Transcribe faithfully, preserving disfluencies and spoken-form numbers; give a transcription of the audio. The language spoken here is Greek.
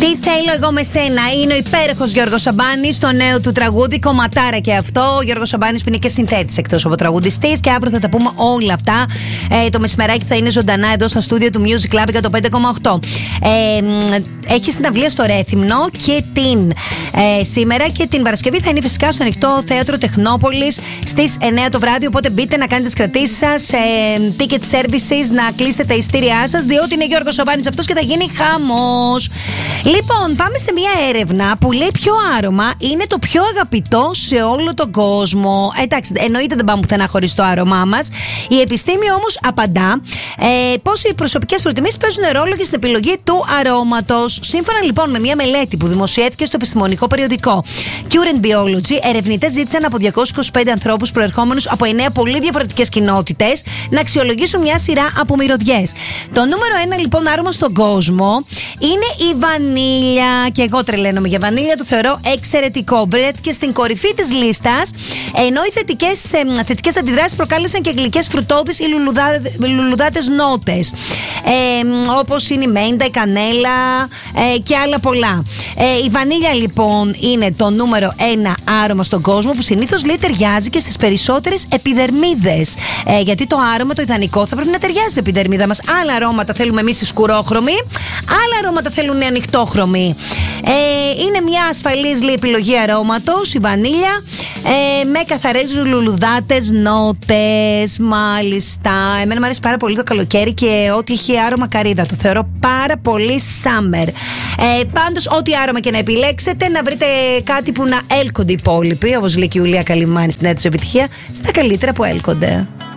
Τι θέλω εγώ με σένα. Είναι ο υπέροχος Γιώργος Σαμπάνης, το νέο του τραγούδι. Κομματάρα και αυτό. Ο Γιώργος Σαμπάνης που είναι και συνθέτης εκτός από τραγουδιστής. Και αύριο θα τα πούμε όλα αυτά. Ε, το μεσημεράκι θα είναι ζωντανά εδώ στα στούντιο του Music Club εκατόν πέντε κόμμα οκτώ. Ε, έχει συναυλία στο Ρέθυμνο και την ε, σήμερα και την Παρασκευή θα είναι φυσικά στο ανοιχτό θέατρο Τεχνόπολης στις εννιά το βράδυ. Οπότε μπείτε να κάνετε τις κρατήσεις σας, ε, ticket services, να κλείσετε τα ειστήριά σας, διότι είναι Γιώργος Σαμπάνης αυτός και θα γίνει χαμός. Λοιπόν, πάμε σε μια έρευνα που λέει ποιο άρωμα είναι το πιο αγαπητό σε όλο τον κόσμο. Εντάξει, εννοείται δεν πάμε πουθενά χωρίς το άρωμά μας. Η επιστήμη όμως απαντά ε, πως οι προσωπικές προτιμήσεις παίζουν ρόλο και στην επιλογή του αρώματος. Σύμφωνα λοιπόν με μια μελέτη που δημοσιεύτηκε στο επιστημονικό περιοδικό Current Biology, ερευνητές ζήτησαν από διακόσιους είκοσι πέντε ανθρώπους προερχόμενους από εννιά πολύ διαφορετικές κοινότητες να αξιολογήσουν μια σειρά από μυρωδιές. Το νούμερο ένα λοιπόν άρωμα στον κόσμο είναι η βανίλια. Και εγώ τρελαίνομαι για βανίλια, το θεωρώ εξαιρετικό. Βρέθηκε στην κορυφή της λίστας, ενώ οι θετικές, ε, θετικές αντιδράσεις προκάλεσαν και γλυκές φρουτώδεις ή λουλουδά, λουλουδάτες νότες, ε, όπως είναι η μέντα, η κανέλα ε, και άλλα πολλά. Ε, η βανίλια λοιπόν είναι το νούμερο ένα άρωμα στον κόσμο, που συνήθως λέει ταιριάζει και στις περισσότερες επιδερμίδες. Ε, γιατί το άρωμα το ιδανικό θα πρέπει να ταιριάζει στην επιδερμίδα μας. Άλλα αρώματα θέλουμε εμείς οι σκουρόχρωμοι, άλλα αρώματα θέλουν οι ανοιχτόχρωμοι. Ε, είναι μια ασφαλής λέει, επιλογή αρώματος, η βανίλια, ε, με καθαρές λουλουδάτες νότες. Μάλιστα. Εμένα μου αρέσει πάρα πολύ το καλοκαίρι και ό,τι έχει άρωμα καρύδα. Το θεωρώ πάρα πολύ summer. Ε, πάντως, ό,τι άρωμα και να επιλέξετε, να βρείτε κάτι που να έλκονται οι υπόλοιποι, όπως λέει και η Ιουλία Καλυμάνη στην έτηση επιτυχία, στα καλύτερα που έλκονται.